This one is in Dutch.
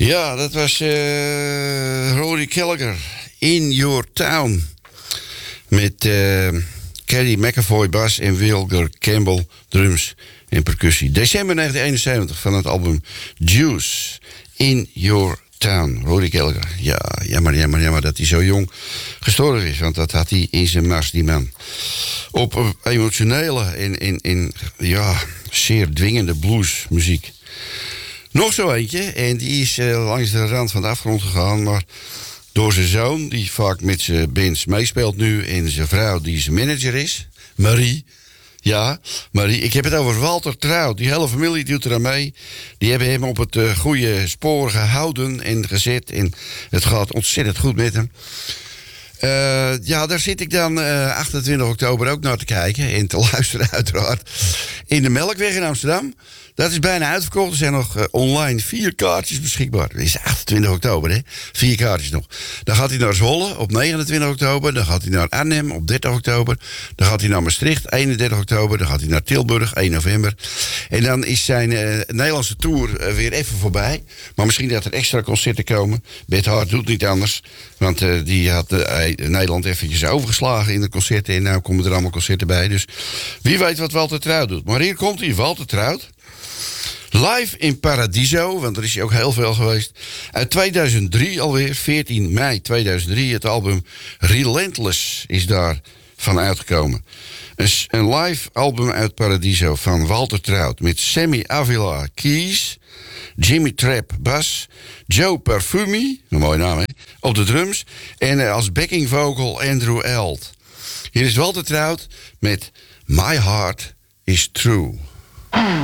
Ja, dat was Rory Gallagher, In Your Town. Met Kerry McAvoy bas en Wilger Campbell drums en percussie. December 1971 van het album Juice, In Your Town. Rory Gallagher. Ja, jammer dat hij zo jong gestorven is. Want dat had hij in zijn mars, die man. Op emotionele en zeer dwingende bluesmuziek. Nog zo eentje, en die is langs de rand van de afgrond gegaan, maar door zijn zoon, die vaak met zijn bands meespeelt nu, en zijn vrouw, die zijn manager is, Marie. Ja, Marie. Ik heb het over Walter Trout. Die hele familie doet er aan mee. Die hebben hem op het goede spoor gehouden en gezet. En het gaat ontzettend goed met hem. Daar zit ik dan 28 oktober ook naar te kijken. En te luisteren uiteraard. In de Melkweg in Amsterdam. Dat is bijna uitverkocht. Er zijn nog online 4 kaartjes beschikbaar. Dat is 28 oktober, hè. 4 kaartjes nog. Dan gaat hij naar Zwolle op 29 oktober. Dan gaat hij naar Arnhem op 30 oktober. Dan gaat hij naar Maastricht 31 oktober. Dan gaat hij naar Tilburg 1 november. En dan is zijn Nederlandse tour weer even voorbij. Maar misschien dat er extra concerten komen. Bert Hart doet niet anders. Want die had Nederland eventjes overgeslagen in de concerten. En nu komen er allemaal concerten bij. Dus wie weet wat Walter Trout doet. Maar hier komt hij, Walter Trout. Live in Paradiso, want er is hij ook heel veel geweest. Uit 2003 alweer, 14 mei 2003. Het album Relentless is daar van uitgekomen. Een live album uit Paradiso van Walter Trout. Met Sammy Avila keys, Jimmy Trapp bas, Joe Perfumi, een mooie naam hè, op de drums. En als backing vocal Andrew Eld. Hier is Walter Trout met My Heart is True.